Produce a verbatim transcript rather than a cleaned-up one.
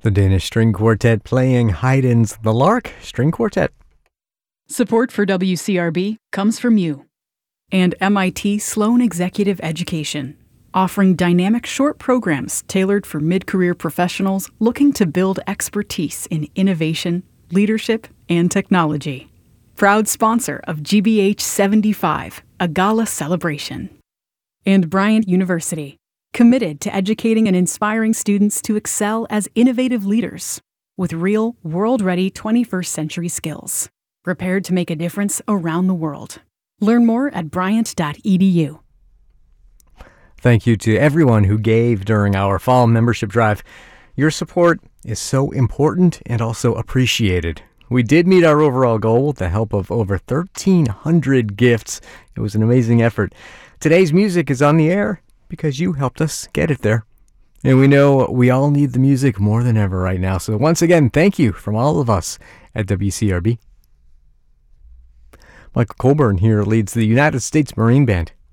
The Danish String Quartet playing Haydn's The Lark String Quartet. Support for W C R B comes from you and M I T Sloan Executive Education, offering dynamic short programs tailored for mid-career professionals looking to build expertise in innovation, leadership, and technology. Proud sponsor of G B H seventy-five, a gala celebration. And Bryant University, committed to educating and inspiring students to excel as innovative leaders with real, world-ready twenty-first century skills, prepared to make a difference around the world. Learn more at bryant dot e d u. Thank you to everyone who gave during our fall membership drive. Your support is so important and also appreciated. We did meet our overall goal with the help of over thirteen hundred gifts. It was an amazing effort. Today's music is on the air because you helped us get it there. And we know we all need the music more than ever right now. So once again, thank you from all of us at W C R B. Michael Colburn here leads the United States Marine Band.